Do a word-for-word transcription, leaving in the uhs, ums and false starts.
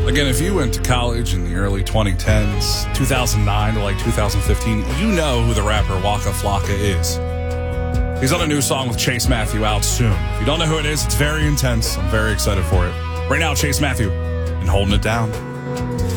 Again, if you went to college in the early twenty tens, two thousand nine to like two thousand fifteen, you know who the rapper Waka Flocka is. He's on a new song with Chase Matthew out soon. If you don't know who it is, it's very intense. I'm very excited for it. Right now, Chase Matthew and Holding It Down.